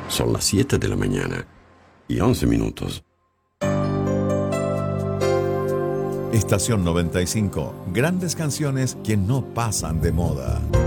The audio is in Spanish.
Son las 7 de la mañana y 11 minutos. Estación 95. Grandes canciones que no pasan de moda.